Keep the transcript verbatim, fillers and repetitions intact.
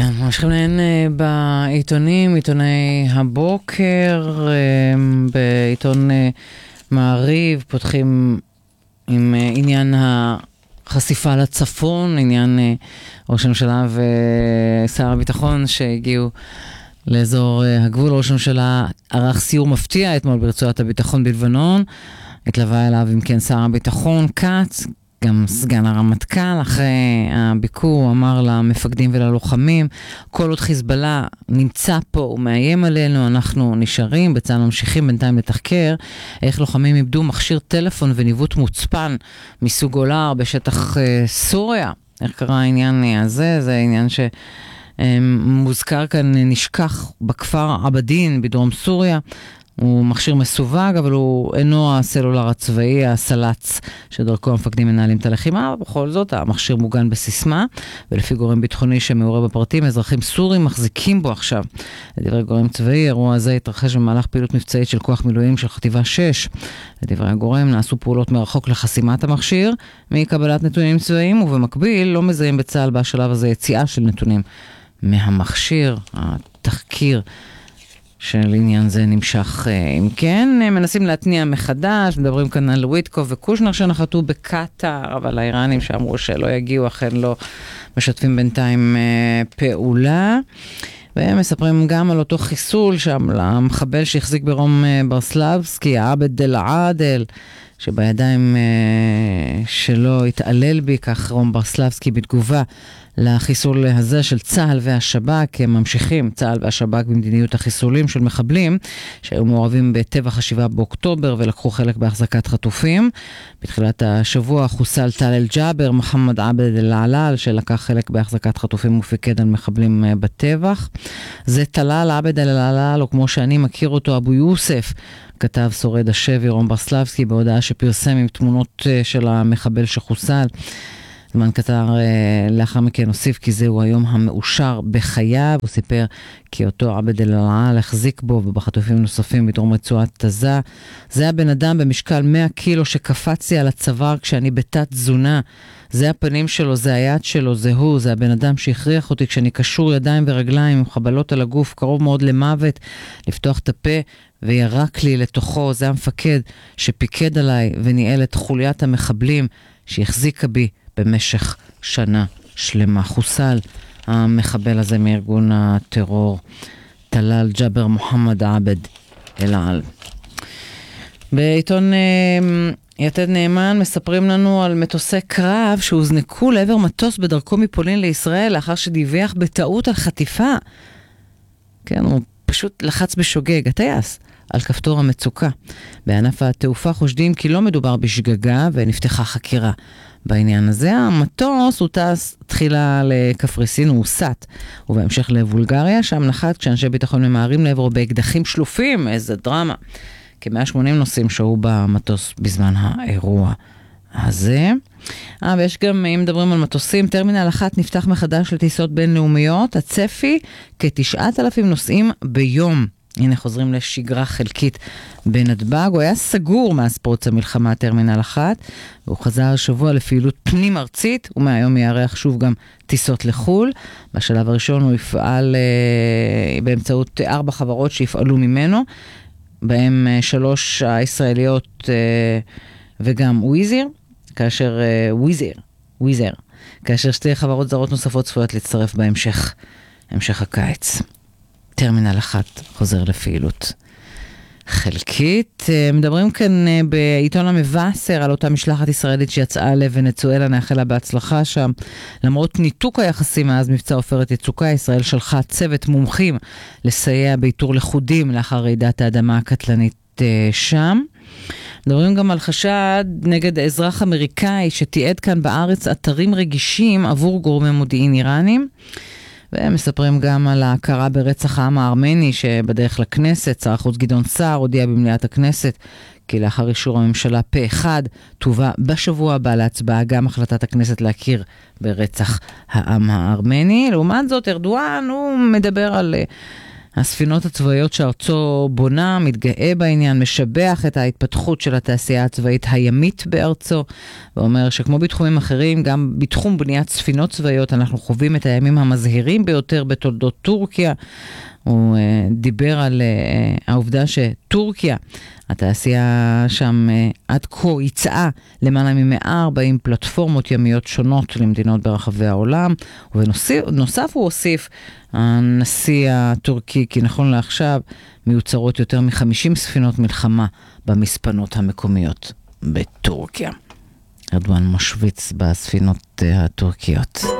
כן, ממשיכים לעניין בעיתונים, עיתוני הבוקר, בעיתון מעריב, פותחים עם עניין החשיפה לצפון, עניין ראש הממשלה ושר הביטחון שהגיעו לאזור הגבול. ראש הממשלה ערך סיור מפתיע אתמול ברצועת הביטחון בלבנון, התלווה אליו אם כן שר הביטחון קץ, גם סגן הרמטכ"ל. אחרי הביקור הוא אמר למפקדים וללוחמים, כל עוד חיזבאללה נמצא פה ומאיים עלינו, אנחנו נשארים. בצה"ל ממשיכים בינתיים לתחקר איך לוחמים איבדו מכשיר טלפון וניווט מוצפן מסוג אולר בשטח סוריה. איך קרה העניין הזה? זה עניין שמוזכר כאן, נשכח בכפר עבדין בדרום סוריה. הוא מכשיר מסווג, אבל הוא אינו הסלולר הצבאי, הסלץ, שדרכו המפקדים מנהלים את הלחימה. בכל זאת, המכשיר מוגן בסיסמה, ולפי גורם ביטחוני שמעורה בפרטים, אזרחים סורים מחזיקים בו עכשיו. לדברי גורם צבאי, אירוע הזה התרחש במהלך פעילות מבצעית של כוח מילואים של חטיבה שש. לדברי הגורם, נעשו פעולות מרחוק לחסימת המכשיר, מקבלת נתונים צבאיים, ובמקביל לא מזהים בצה"ל בשלב הזה יציאה של נתונים מהמכשיר. התחקיר של עניין זה נמשך. אם כן, מנסים להתניע מחדש, מדברים כאן על וויטקוף וקושנר שנחתו בקטר, אבל האיראנים שאמרו שלא יגיעו, אכן לא משתפים בינתיים פעולה. והם מספרים גם על אותו חיסול שם למחבל שהחזיק ברום ברסלבסקי, עבד אל עדל, שבידיים שלו התעלל בי, כך רום ברסלבסקי בתגובה לחיסול הזה של צה"ל והשב"כ. הם ממשיכים, צה"ל והשב"כ, במדיניות החיסולים של מחבלים שהיו מעורבים בטבח השבעה באוקטובר ולקחו חלק בהחזקת חטופים. בתחילת השבוע חוסל טל אל ג'אבר, מוחמד עבד אל עלל, שלקח חלק בהחזקת חטופים ופיקד על מחבלים בטבח. זה טלל עבד אל עלל, או כמו שאני מכיר אותו, אבו יוסף, כתב שורד השבי רום ברסלבסקי בהודעה שפרסם עם תמונות של המחבל שחוסל. זמן קצר לאחר מכן הוסיף כי זהו היום המאושר בחייו. הוא סיפר כי אותו עבד אל עלל החזיק בו ובחטופים נוספים בדרום רצועת עזה. זה הבן אדם במשקל מאה קילו שקפצתי על הצוואר כשאני בתת תזונה. זה הפנים שלו, זה היד שלו, זה הוא, זה הבן אדם שהכריח אותי כשאני קשור ידיים ורגליים עם חבלות על הגוף, קרוב מאוד למוות, לפתוח את הפה וירק לי לתוכו. זה המפקד שפיקד עליי וניהל את חוליית המחבלים שהחזיקה בי במשך שנה שלמה. חוסל המחבל הזה מארגון הטרור טלל ג'אבר מוחמד עבד אל על. בעיתון יתד נאמן מספרים לנו על מטוסי קרב שהוזנקו לעבר מטוס בדרכו מפולין לישראל לאחר שדיווח בטעות על חטיפה. כן, הוא פשוט לחץ בשוגג, הטייס, על כפתור המצוקה. בענף התעופה חושדים כי לא מדובר בשגגה ונפתחה חקירה בעניין הזה. המטוס הוא טס תחילה לקפריסין, הוא הוסט, ובהמשך לבולגריה, שם נחת כשאנשי ביטחון ממהרים לעברו באקדחים שלופים. איזה דרמה. כ-מאה ושמונים נוסעים שהו במטוס בזמן האירוע הזה. אה, ויש גם, אם מדברים על מטוסים, טרמינל אחת נפתח מחדש לטיסות בינלאומיות. הצפי כ-תשעת אלפים נוסעים ביום. הנה חוזרים לשגרה חלקית בנתב"ג. הוא היה סגור מאז פרוץ המלחמה, טרמינל אחת, והוא חזר שבוע לפעילות פנים ארצית, ומהיום יארח שוב גם טיסות לחול. בשלב הראשון הוא יפעל אה, באמצעות ארבע חברות שיפעלו ממנו, בהם אה, שלוש הישראליות אה, וגם וויזר, כאשר אה, וויזר, וויזר, כאשר שתי חברות זרות נוספות צפויות להצטרף בהמשך, המשך הקיץ. טרמינל אחת חוזר לפעילות חלקית. מדברים כאן בעיתון המבשר על אותה משלחת ישראלית שיצאה לוונצואלה, נאחלה בהצלחה שם. למרות ניתוק היחסים מאז מבצע עופרת יצוקה, ישראל שלחה צוות מומחים לסייע באיתור לכודים לאחר רעידת האדמה הקטלנית שם. מדברים גם על חשד נגד האזרח אמריקאי שתיעד כאן בארץ אתרים רגישים עבור גורמי מודיעין איראנים. והם מספרים גם על ההכרה ברצח העם הארמני שבדרך לכנסת. שר החוץ גדעון סער הודיע במליאת הכנסת כי לאחר אישור הממשלה פה אחד תובא בשבוע הבא להצבעה גם החלטת הכנסת להכיר ברצח העם הארמני. לעומת זאת, ארדואן הוא מדבר על הספינות הצבאיות שארצו בונה, מתגאה בעניין, משבח את ההתפתחות של התעשייה הצבאית הימית בארצו, ואומר שכמו בתחומים אחרים, גם בתחום בניית ספינות צבאיות, אנחנו חווים את הימים המזהירים ביותר בתולדות טורקיה. הוא uh, דיבר על uh, העובדה שטורקיה, התעשייה שם uh, עד כה יצאה למעלה מ-מאה וארבעים פלטפורמות ימיות שונות למדינות ברחבי העולם, ובנוסף הוא הוסיף, הנשיא הטורקי, כי נכון לעכשיו מיוצרות יותר מ-חמישים ספינות מלחמה במספנות המקומיות בטורקיה. ארדואן משוויץ בספינות uh, הטורקיות.